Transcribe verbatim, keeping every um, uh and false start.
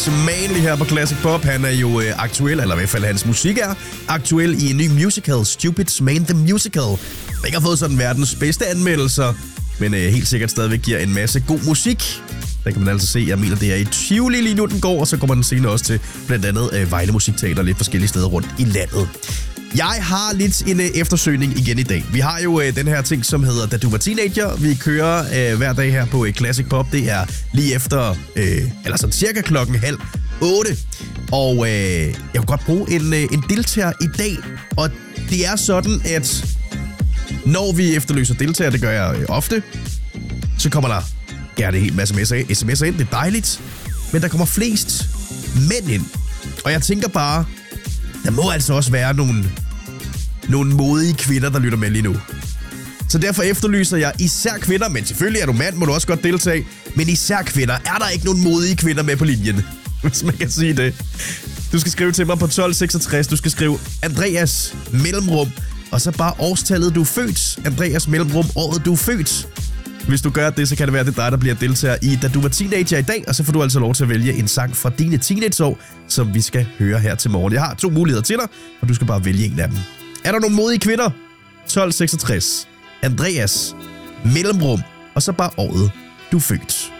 Cupid Manley her på Classic Pop. Han er jo øh, aktuel, eller i hvert fald hans musik er aktuel i en ny musical, Stupid Man the Musical. Der ikke har fået sådan verdens bedste anmeldelser, men øh, helt sikkert stadigvæk giver en masse god musik. Der kan man altså se, jeg mener, det er i Tivoli lige nu, den går, og så kommer den senere også til blandt andet øh, Vejle Musikteater lidt forskellige steder rundt i landet. Jeg har lidt en øh, eftersøgning igen i dag. Vi har jo øh, den her ting, som hedder Da du var teenager. Vi kører øh, hver dag her på øh, Classic Pop. Det er lige efter, øh, eller sådan cirka klokken halv otte. Og øh, jeg vil godt bruge en, øh, en deltager i dag. Og det er sådan, at når vi efterløser deltager, det gør jeg øh, ofte, så kommer der gerne en hel masse sms'er ind. Det er dejligt. Men der kommer flest mænd ind. Og jeg tænker bare, der må altså også være nogle, nogle modige kvinder, der lytter med lige nu. Så derfor efterlyser jeg især kvinder, men selvfølgelig er du mand, må du også godt deltage. Men især kvinder. Er der ikke nogen modige kvinder med på linjen? Hvis man kan sige det. Du skal skrive til mig på tolv seksogtres. Du skal skrive Andreas mellemrum. Og så bare årstallet, du er født. Andreas mellemrum, året du er født. Hvis du gør det, så kan det være, at det er dig, der bliver deltager i Da du var teenager i dag, og så får du altså lov til at vælge en sang fra dine teenageår, som vi skal høre her til morgen. Jeg har to muligheder til dig, og du skal bare vælge en af dem. Er der nogle modige kvinder? tolv seksogtres. Andreas mellemrum, og så bare året du er født.